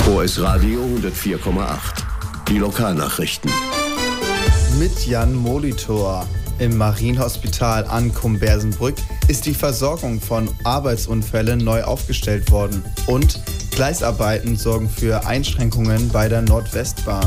OS Radio 104,8. Die Lokalnachrichten. Mit Jan Molitor. Im Marienhospital Ankum-Bersenbrück ist die Versorgung von Arbeitsunfällen neu aufgestellt worden. Und Gleisarbeiten sorgen für Einschränkungen bei der Nordwestbahn.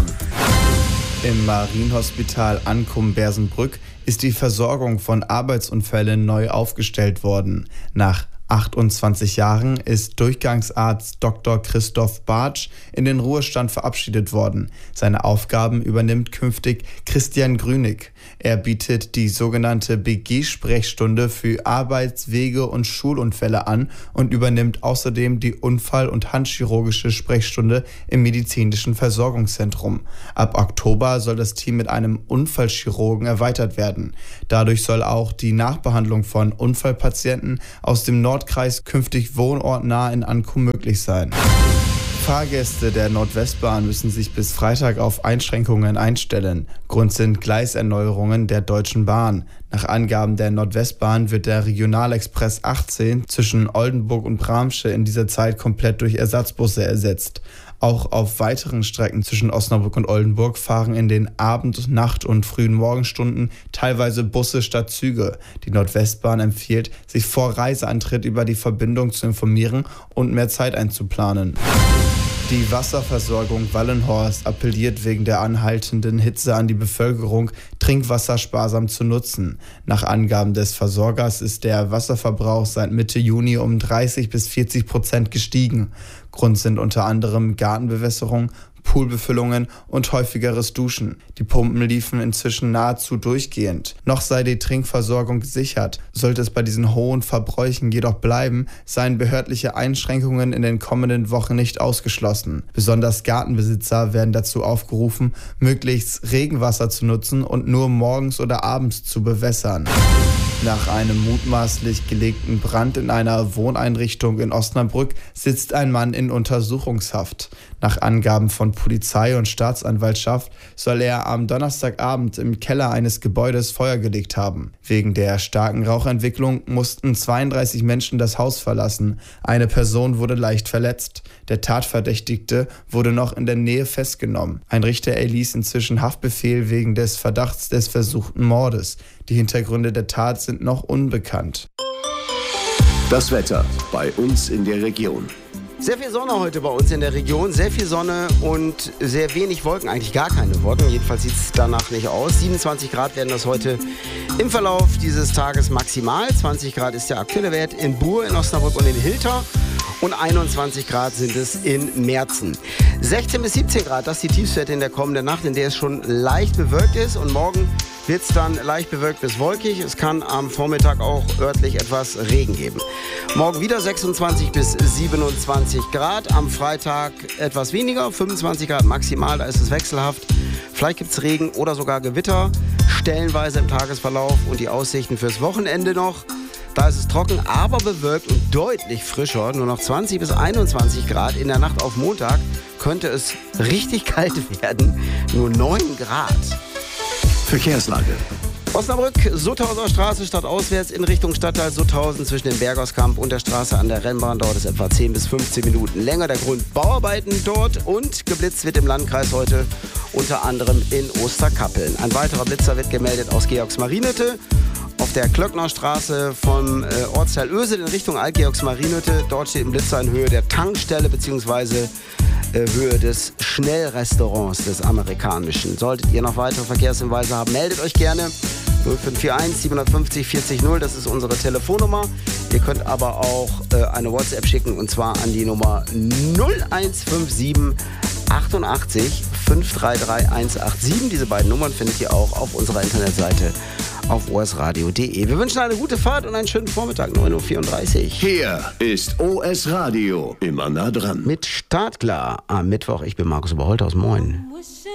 Im Marienhospital Ankum-Bersenbrück ist die Versorgung von Arbeitsunfällen neu aufgestellt worden. Nach 28 Jahren ist Durchgangsarzt Dr. Christoph Bartsch in den Ruhestand verabschiedet worden. Seine Aufgaben übernimmt künftig Christian Grünig. Er bietet die sogenannte BG-Sprechstunde für Arbeits-, Wege- und Schulunfälle an und übernimmt außerdem die Unfall- und Handchirurgische Sprechstunde im medizinischen Versorgungszentrum. Ab Oktober soll das Team mit einem Unfallchirurgen erweitert werden. Dadurch soll auch die Nachbehandlung von Unfallpatienten aus dem Nordkreis künftig wohnortnah in Ankum möglich sein. Fahrgäste der Nordwestbahn müssen sich bis Freitag auf Einschränkungen einstellen. Grund sind Gleiserneuerungen der Deutschen Bahn. Nach Angaben der Nordwestbahn wird der Regionalexpress 18 zwischen Oldenburg und Bramsche in dieser Zeit komplett durch Ersatzbusse ersetzt. Auch auf weiteren Strecken zwischen Osnabrück und Oldenburg fahren in den Abend-, Nacht- und frühen Morgenstunden teilweise Busse statt Züge. Die Nordwestbahn empfiehlt, sich vor Reiseantritt über die Verbindung zu informieren und mehr Zeit einzuplanen. Die Wasserversorgung Wallenhorst appelliert wegen der anhaltenden Hitze an die Bevölkerung, Trinkwasser sparsam zu nutzen. Nach Angaben des Versorgers ist der Wasserverbrauch seit Mitte Juni um 30-40% gestiegen. Grund sind unter anderem Gartenbewässerung, Poolbefüllungen und häufigeres Duschen. Die Pumpen liefen inzwischen nahezu durchgehend. Noch sei die Trinkversorgung gesichert. Sollte es bei diesen hohen Verbräuchen jedoch bleiben, seien behördliche Einschränkungen in den kommenden Wochen nicht ausgeschlossen. Besonders Gartenbesitzer werden dazu aufgerufen, möglichst Regenwasser zu nutzen und nur morgens oder abends zu bewässern. Nach einem mutmaßlich gelegten Brand in einer Wohneinrichtung in Osnabrück sitzt ein Mann in Untersuchungshaft. Nach Angaben von Polizei und Staatsanwaltschaft soll er am Donnerstagabend im Keller eines Gebäudes Feuer gelegt haben. Wegen der starken Rauchentwicklung mussten 32 Menschen das Haus verlassen. Eine Person wurde leicht verletzt. Der Tatverdächtigte wurde noch in der Nähe festgenommen. Ein Richter erließ inzwischen Haftbefehl wegen des Verdachts des versuchten Mordes. Die Hintergründe der Tat sind noch unbekannt. Das Wetter bei uns in der Region. Sehr viel Sonne heute bei uns in der Region, sehr viel Sonne und sehr wenig Wolken, eigentlich gar keine Wolken, jedenfalls sieht es danach nicht aus. 27 Grad werden das heute im Verlauf dieses Tages maximal, 20 Grad ist der aktuelle Wert in Buhr, in Osnabrück und in Hilter und 21 Grad sind es in Merzen. 16 bis 17 Grad, das ist die Tiefstwerte in der kommenden Nacht, in der es schon leicht bewölkt ist und morgen wird es dann leicht bewölkt bis wolkig. Es kann am Vormittag auch örtlich etwas Regen geben. Morgen wieder 26 bis 27 Grad. Am Freitag etwas weniger, 25 Grad maximal. Da ist es wechselhaft. Vielleicht gibt es Regen oder sogar Gewitter. Stellenweise im Tagesverlauf und die Aussichten fürs Wochenende noch. Da ist es trocken, aber bewölkt und deutlich frischer. Nur noch 20 bis 21 Grad. In der Nacht auf Montag könnte es richtig kalt werden. Nur 9 Grad. Verkehrslage. Osnabrück, Sutthauser Straße stadtauswärts in Richtung Stadtteil Sutthausen zwischen dem Berghauskamp und der Straße an der Rennbahn dauert es etwa 10 bis 15 Minuten länger. Der Grund Bauarbeiten dort und geblitzt wird im Landkreis heute unter anderem in Osterkappeln. Ein weiterer Blitzer wird gemeldet aus Georgsmarienhütte. Auf der Klöcknerstraße vom Ortsteil Ösel in Richtung Alt-Georgsmarienhütte. Dort steht ein Blitzer in Höhe der Tankstelle bzw. Höhe des Schnellrestaurants des amerikanischen. Solltet ihr noch weitere Verkehrshinweise haben, meldet euch gerne. 0541 750 40 0, das ist unsere Telefonnummer. Ihr könnt aber auch eine WhatsApp schicken und zwar an die Nummer 0157 88 533 187. Diese beiden Nummern findet ihr auch auf unserer Internetseite auf osradio.de. Wir wünschen eine gute Fahrt und einen schönen Vormittag, 9.34 Uhr. Hier ist OS Radio, immer nah dran. Mit Startklar am Mittwoch. Ich bin Markus Oberholthaus. Moin.